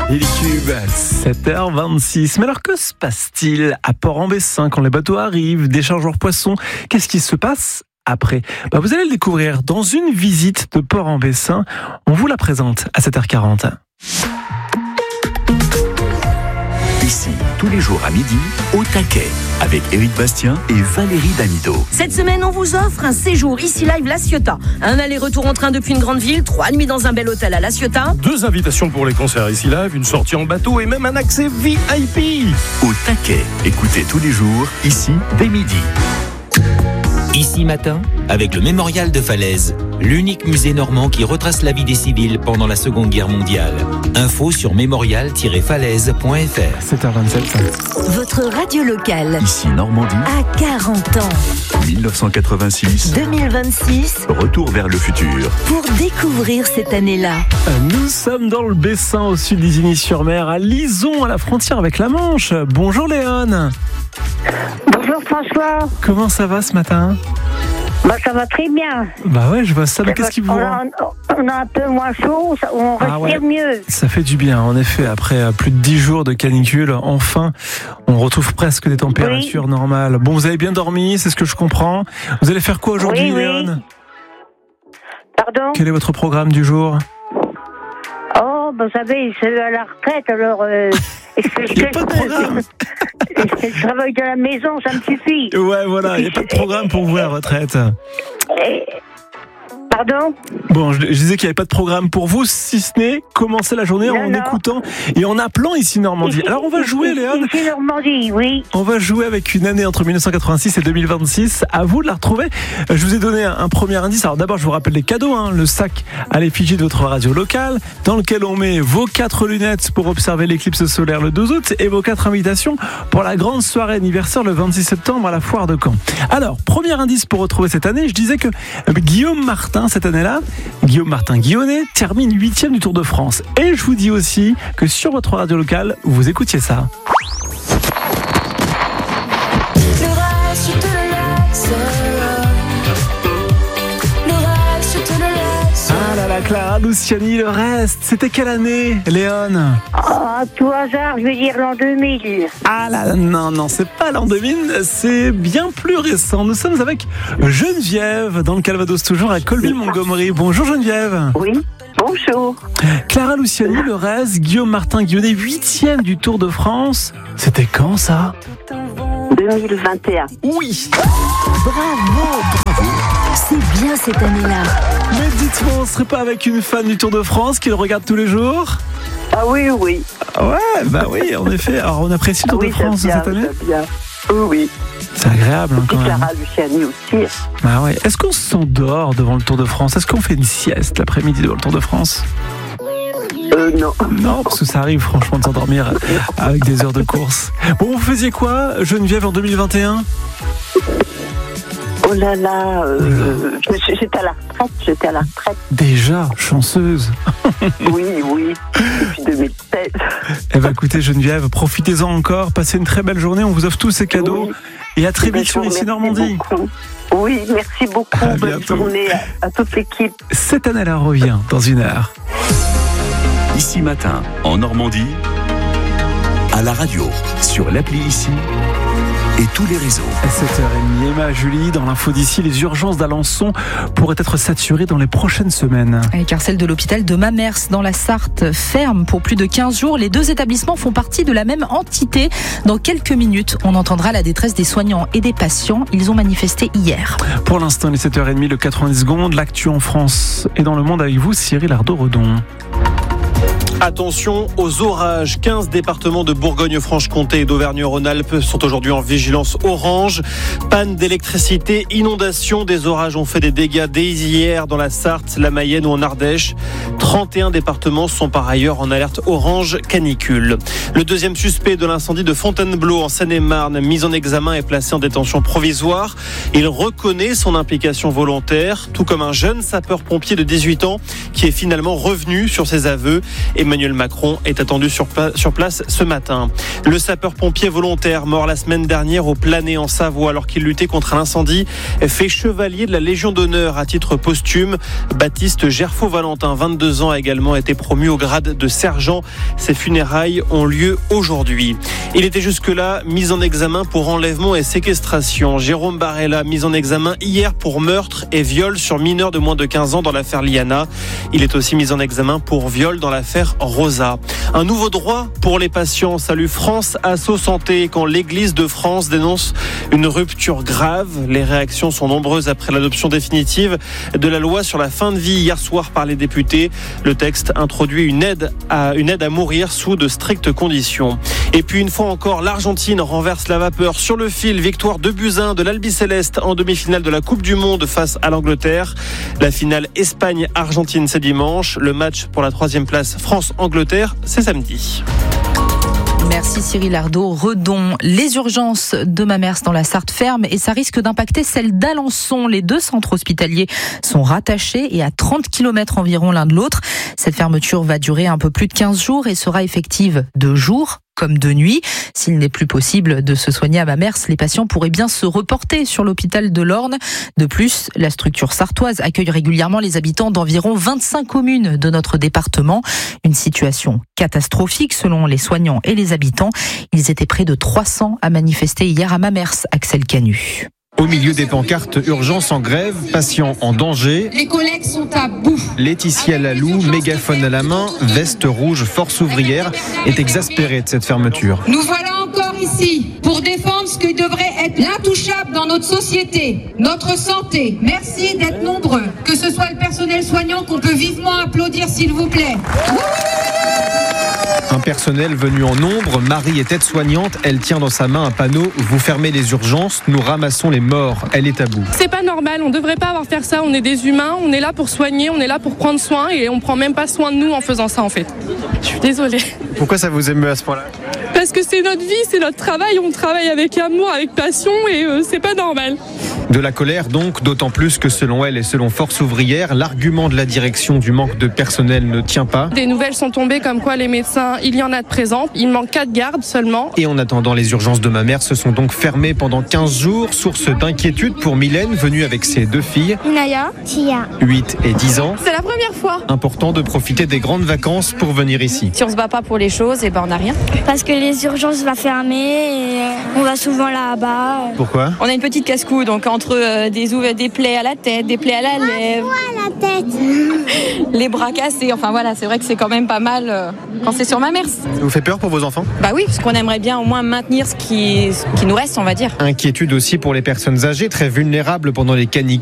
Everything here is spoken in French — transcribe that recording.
Cube, 7h26. Mais alors que se passe-t-il à Port-en-Bessin quand les bateaux arrivent, déchargent leurs poissons? Qu'est-ce qui se passe après? Vous allez le découvrir dans une visite de Port-en-Bessin. On vous la présente à 7h40. Ici, tous les jours à midi, au taquet, avec Éric Bastien et Valérie Damido. Cette semaine, on vous offre un séjour ici live La Ciotat. Un aller-retour en train depuis une grande ville, 3 nuits dans un bel hôtel à La Ciotat. 2 invitations pour les concerts ici live, une sortie en bateau et même un accès VIP. Au taquet, écoutez tous les jours, ici, dès midi. Ici matin, avec le Mémorial de Falaise, l'unique musée normand qui retrace la vie des civils pendant la Seconde Guerre mondiale. Info sur mémorial-falaise.fr. 7h27. Votre radio locale. Ici Normandie. À 40 ans. 1986. 2026. Retour vers le futur. Pour découvrir cette année-là. Nous sommes dans le Bessin, au sud d'Isigny-sur-Mer, à Lison, à la frontière avec la Manche. Bonjour Léon. Bonjour François. Comment ça va ce matin? Ça va très bien. Ouais, je vois ça, mais qu'est-ce qui vous... On a un peu moins chaud, on respire mieux. Ça fait du bien, en effet, après plus de 10 jours de canicule, enfin, on retrouve presque des températures normales. Bon, vous avez bien dormi, c'est ce que je comprends. Vous allez faire quoi aujourd'hui, Léon? Pardon? Quel est votre programme du jour? Vous savez, c'est à la retraite, alors... Il n'y a pas de programme. Je travaille de la maison, ça me suffit. Ouais, voilà, il n'y a pas de programme pour vous à la retraite. Pardon? Bon, je disais qu'il n'y avait pas de programme pour vous, si ce n'est commencer la journée en écoutant et en appelant ici Normandie. Alors on va jouer, Léon. Ici Normandie, oui. On va jouer avec une année entre 1986 et 2026. À vous de la retrouver. Je vous ai donné un premier indice. Alors d'abord, je vous rappelle les cadeaux. Le sac à l'effigie de votre radio locale, dans lequel on met vos 4 lunettes pour observer l'éclipse solaire le 12 août et vos 4 invitations pour la grande soirée anniversaire le 26 septembre à la foire de Caen. Alors, premier indice pour retrouver cette année, je disais que Guillaume Martin, cette année-là, Guillaume Martin-Guillonnet termine 8e du Tour de France. Et je vous dis aussi que sur votre radio locale, vous écoutiez ça. Ah là là, Clara Luciani, le reste. C'était quelle année, Léon? À tout hasard, je vais dire l'an 2000. Ah là, non, c'est pas l'an 2000, c'est bien plus récent. Nous sommes avec Geneviève, dans le Calvados toujours, à Colville-Montgomery. Bonjour Geneviève. Oui, bonjour. Clara Luciani, le reste, Guillaume Martin-Guillonnet, 8e du Tour de France. C'était quand ça? 2021. Oui. Bravo. C'est bien cette année-là. Mais dites-moi, on serait pas avec une fan du Tour de France qui le regarde tous les jours? Ah oui. Ouais, oui, en effet. Alors on apprécie le Tour de France cette année? Bien. Oui. C'est agréable quand même. Clara Luciani aussi. Ah ouais. Est-ce qu'on s'endort devant le Tour de France? Est-ce qu'on fait une sieste l'après-midi devant le Tour de France? Non. Non, parce que ça arrive franchement de s'endormir avec des heures de course. Bon, vous faisiez quoi, Geneviève, en 2021? Oh là là, j'étais à la retraite. Déjà, chanceuse. Oui, depuis 2016. Écoutez Geneviève, profitez-en encore, passez une très belle journée, on vous offre tous ces cadeaux et à très vite sur Ici Normandie. Oui, merci beaucoup, bonne journée à toute l'équipe. Cette année-là revient dans 1 heure. Ici matin, en Normandie, à la radio, sur l'appli Ici et tous les réseaux. 7h30, Emma, Julie, dans l'info d'ici, les urgences d'Alençon pourraient être saturées dans les prochaines semaines. Car celle de l'hôpital de Mamers dans la Sarthe ferme pour plus de 15 jours. Les 2 établissements font partie de la même entité. Dans quelques minutes, on entendra la détresse des soignants et des patients. Ils ont manifesté hier. Pour l'instant, il est 7h30, le 90 secondes. L'actu en France et dans le monde avec vous, Cyril Ardo-Redon. Attention aux orages. 15 départements de Bourgogne-Franche-Comté et d'Auvergne-Rhône-Alpes sont aujourd'hui en vigilance orange. Panne d'électricité, inondation. Des orages ont fait des dégâts dès hier dans la Sarthe, la Mayenne ou en Ardèche. 31 départements sont par ailleurs en alerte orange canicule. Le deuxième suspect de l'incendie de Fontainebleau en Seine-et-Marne, mis en examen et placé en détention provisoire. Il reconnaît son implication volontaire, tout comme un jeune sapeur-pompier de 18 ans qui est finalement revenu sur ses aveux. Emmanuel Macron est attendu sur place ce matin. Le sapeur-pompier volontaire mort la semaine dernière au Planay en Savoie alors qu'il luttait contre un incendie fait chevalier de la Légion d'honneur à titre posthume. Baptiste Gerfaud-Valentin, 22 ans, a également été promu au grade de sergent. Ses funérailles ont lieu aujourd'hui. Il était jusque-là mis en examen pour enlèvement et séquestration. Jérôme Barella, mis en examen hier pour meurtre et viol sur mineur de moins de 15 ans dans l'affaire Liana. Il est aussi mis en examen pour viol dans l'affaire Rosa. Un nouveau droit pour les patients. Salut France Asso Santé quand l'Église de France dénonce une rupture grave. Les réactions sont nombreuses après l'adoption définitive de la loi sur la fin de vie hier soir par les députés. Le texte introduit une aide à mourir sous de strictes conditions. Et puis une fois encore, l'Argentine renverse la vapeur sur le fil. Victoire 2-1 de l'Albi Céleste en demi-finale de la Coupe du Monde face à l'Angleterre. La finale Espagne-Argentine, c'est dimanche. Le match pour la 3e place France-Angleterre, c'est samedi. Merci Cyril Ardo. Redon, les urgences de Mamers dans la Sarthe ferment et ça risque d'impacter celle d'Alençon. Les 2 centres hospitaliers sont rattachés et à 30 km environ l'un de l'autre. Cette fermeture va durer un peu plus de 15 jours et sera effective de jour comme de nuit. S'il n'est plus possible de se soigner à Mamers, les patients pourraient bien se reporter sur l'hôpital de l'Orne. De plus, la structure sartoise accueille régulièrement les habitants d'environ 25 communes de notre département. Une situation catastrophique selon les soignants et les habitants. Ils étaient près de 300 à manifester hier à Mamers, Axel Canu. Au milieu des pancartes urgence en grève, patients en danger. Les collègues sont à bout. Laetitia Lalou, mégaphone à la main, veste rouge, force ouvrière, est exaspérée de cette fermeture. Nous voilà encore ici pour défendre ce qui devrait être l'intouchable dans notre société, notre santé. Merci d'être nombreux. Que ce soit le personnel soignant qu'on peut vivement applaudir s'il vous plaît. Un personnel venu en nombre, Marie est aide-soignante, elle tient dans sa main un panneau « Vous fermez les urgences, nous ramassons les morts ». Elle est à bout. C'est pas normal, on devrait pas avoir faire ça, on est des humains, on est là pour soigner, on est là pour prendre soin et on prend même pas soin de nous en faisant ça en fait. Je suis désolée. Pourquoi ça vous émeut à ce point-là ? Parce que c'est notre vie, c'est notre travail, on travaille avec amour, avec passion et c'est pas normal. De la colère donc, d'autant plus que selon elle et selon Force ouvrière, l'argument de la direction du manque de personnel ne tient pas. Des nouvelles sont tombées comme quoi les médecins, il y en a de présents, il manque 4 gardes seulement. Et en attendant, les urgences de Mamers se sont donc fermées pendant 15 jours, source d'inquiétude pour Mylène, venue avec ses 2 filles. Inaya, Tia. 8 et 10 ans. C'est la première fois. Important de profiter des grandes vacances pour venir ici. Si on se bat pas pour les choses, on n'a rien. Parce que les urgences vont fermer et on va souvent là-bas. Pourquoi ? On a une petite casse-cou, donc entre des plaies à la tête, des plaies à la lèvre. À la tête. Les bras cassés, enfin voilà, c'est vrai que c'est quand même pas mal quand c'est sur Mamers. Ça vous fait peur pour vos enfants ? Bah oui, parce qu'on aimerait bien au moins maintenir ce qui nous reste, on va dire. Inquiétude aussi pour les personnes âgées, très vulnérables pendant les canicules.